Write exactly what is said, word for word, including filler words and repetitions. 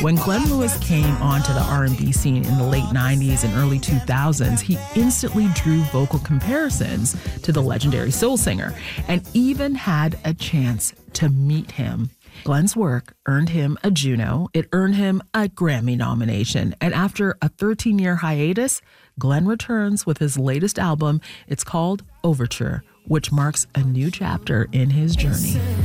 When Glenn Lewis came onto the R and B scene in the late nineties and early two thousands, he instantly drew vocal comparisons to the legendary soul singer and even had a chance to meet him. Glenn's work earned him a Juno. It earned him a Grammy nomination. And after a thirteen-year hiatus, Glenn returns with his latest album. It's called Overture, which marks a new chapter in his journey.